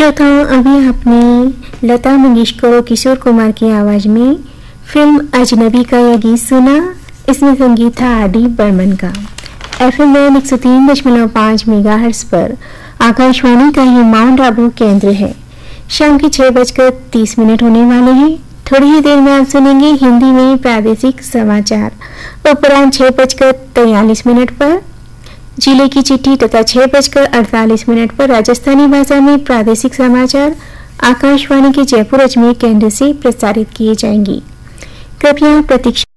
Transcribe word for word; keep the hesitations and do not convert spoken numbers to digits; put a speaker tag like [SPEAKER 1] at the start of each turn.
[SPEAKER 1] श्रोताओं, अभी आपने लता मंगेशकर और किशोर कुमार की आवाज में फिल्म अजनबी का यह गीत सुना। इसमें संगीत था आर डी बर्मन का। एफएम बैंड एक सौ तीन दशमलव पाँच मेगाहर्ट्ज पर आकाशवाणी का ये माउंट आबू केंद्र है। शाम के छह बजकर तीस मिनट होने वाले हैं। थोड़ी ही देर में आप सुनेंगे हिंदी में प्रादेशिक समाचार। उपरांत छह बजकर तैयलीस मिनट पर जिले की चिट्ठी तथा छह बजकर अड़तालीस मिनट पर राजस्थानी भाषा में प्रादेशिक समाचार आकाशवाणी के जयपुर अजमेर केंद्र से प्रसारित किए जाएंगे। कृपया प्रतीक्षा